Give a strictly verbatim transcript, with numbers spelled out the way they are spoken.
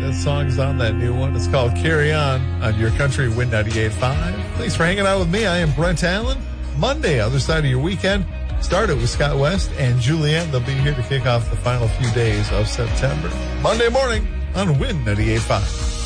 That song's on that new one. It's called Carry On on your country Win ninety-eight point five. Thanks for hanging out with me. I am Brent Allen. Monday, other side of your weekend. Started with Scott West and Julianne. They'll be here to kick off the final few days of September. Monday morning on Win ninety-eight point five.